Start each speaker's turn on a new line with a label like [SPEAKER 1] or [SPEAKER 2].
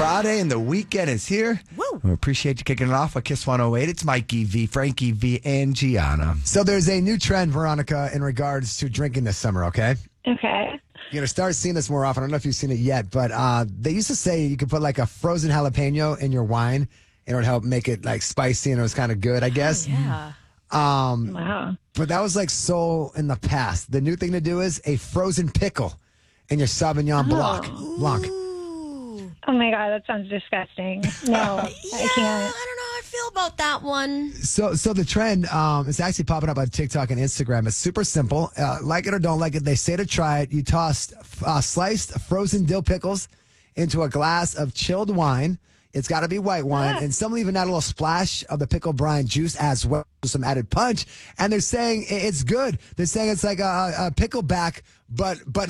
[SPEAKER 1] Friday and the weekend is here.
[SPEAKER 2] Woo.
[SPEAKER 1] We appreciate you kicking it off with Kiss 108. It's Mikey V, Frankie V, and Gianna.
[SPEAKER 3] So there's a new trend, Veronica, in regards to drinking this summer, okay?
[SPEAKER 4] Okay.
[SPEAKER 3] You're going to start seeing this more often. I don't know if you've seen it yet, but they used to say you could put like a frozen jalapeno in your wine and it would help make it like spicy and it was kind of good, I guess.
[SPEAKER 2] Yeah.
[SPEAKER 4] Wow.
[SPEAKER 3] But that was like so in the past. The new thing to do is a frozen pickle in your Sauvignon Blanc.
[SPEAKER 4] Oh my God, that sounds disgusting. No, I
[SPEAKER 2] I
[SPEAKER 4] can't.
[SPEAKER 2] don't know how I feel about that one.
[SPEAKER 3] So the trend is actually popping up on TikTok and Instagram. It's super simple. Like it or don't like it, they say to try it. You toss sliced frozen dill pickles into a glass of chilled wine. It's got to be white wine. And some even add a little splash of the pickle brine juice as well, some added punch. And they're saying it's good. They're saying it's like a pickleback, but